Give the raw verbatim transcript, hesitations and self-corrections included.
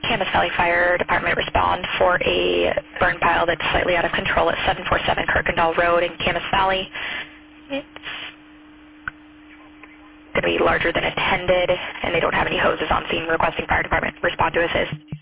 Camas Valley Fire Department respond for a burn pile that's slightly out of control at seven forty-seven Kirkendall Road in Camas Valley. It's going to be larger than intended, and they don't have any hoses on scene requesting fire department respond to assist.